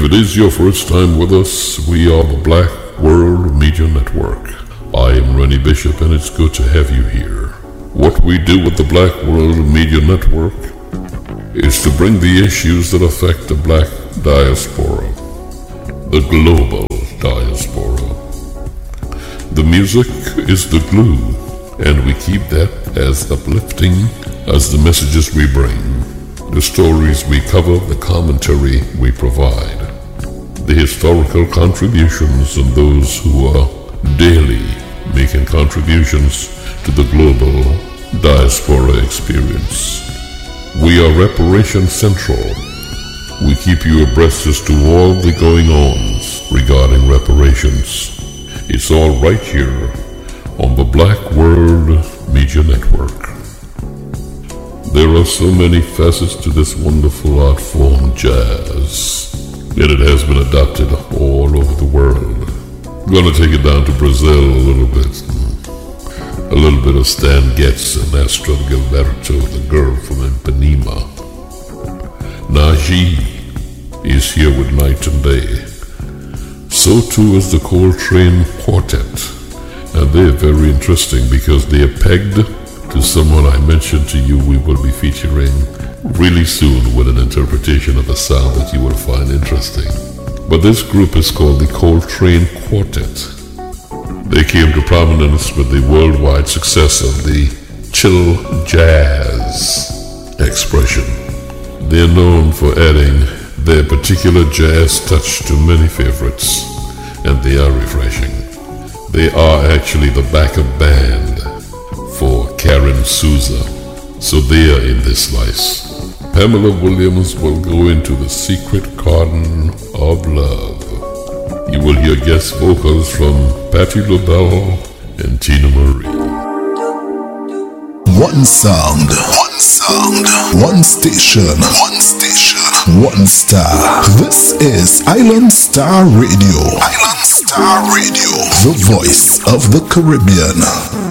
If it is your first time with us, we are the Black World Media Network. I am Rennie Bishop, and it's good to have you here. What we do with the Black World Media Network is to bring the issues that affect the Black diaspora, the global diaspora. The music is the glue, and we keep that as uplifting as the messages we bring, the stories we cover, the commentary we provide, the historical contributions, and those who are daily making contributions to the global diaspora experience. We are Reparation Central. We keep you abreast as to all the going-ons regarding reparations. It's all right here on the Black World Media Network. There are so many facets to this wonderful art form, jazz, and it has been adopted all over the world. I'm going to take it down to Brazil a little bit of Stan Getz and Astrid Gilberto, the girl from Ipanema. Najee is here with Night and Day. So too is the Coltrane Quartet, and they're very interesting because they are pegged to someone I mentioned to you we will be featuring really soon with an interpretation of a sound that you will find interesting. But this group is called the Coltrane Quartet. They came to prominence with the worldwide success of the chill jazz expression. They're known for adding their particular jazz touch to many favorites, and they are refreshing. They are actually the backup band for Karen Souza, so they are in this slice. Pamela Williams will go into the secret garden of love. You will hear guest vocals from Patti LaBelle and Tina Marie. One sound, one station, one star. This is Island Star Radio. The voice of the Caribbean.